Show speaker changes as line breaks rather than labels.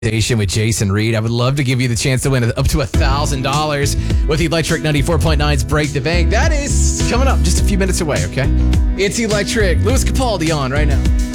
Station with Jason Reed. I would love to give you the chance to win up to $1,000 with Electric 94.9's Break the Bank. That is coming up just a few minutes away, okay? It's Electric. Louis Capaldi on right now.